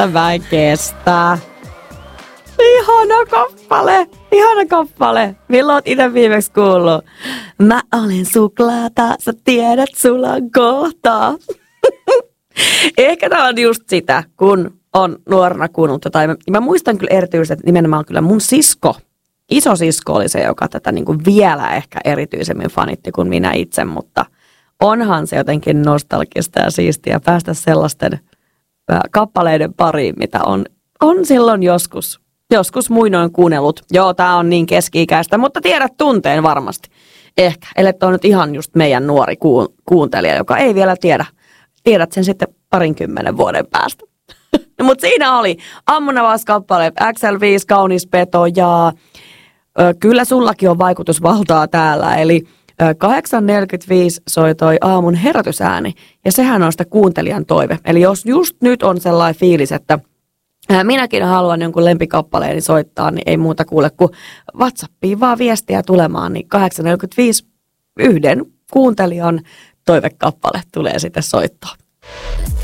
tätä mä en kestä. Ihana kappale. Milloin oot itse viimeksi kuullut? Mä olen suklaata, sä tiedät, sulla on kohta. Ehkä tää on just sitä, kun on nuorena kuunnellut tai mä muistan kyllä erityisesti, että nimenomaan kyllä mun isosisko oli se, joka tätä niin kuin vielä ehkä erityisemmin fanitti kuin minä itse, mutta onhan se jotenkin nostalgista ja siistiä päästä sellaisten kappaleiden pariin, mitä on silloin joskus muinoin kuunnellut. Joo, tää on niin keski-ikäistä, mutta tiedät tunteen varmasti. Ehkä, ellei on nyt ihan just meidän nuori kuuntelija, joka ei vielä tiedä. Tiedät sen sitten 20 vuoden päästä. Mutta siinä oli Ammunavas kappale, XL5, Kaunis peto ja kyllä sullakin on vaikutusvaltaa täällä. Eli 8.45 soi toi aamun herätysääni ja sehän on sitä kuuntelijan toive. Eli jos just nyt on sellainen fiilis, että minäkin haluan jonkun lempikappaleeni soittaa, niin ei muuta kuule kuin WhatsAppiin vaan viestiä tulemaan, niin 8.45 yhden kuuntelijan toivekappale tulee sitten soittaa.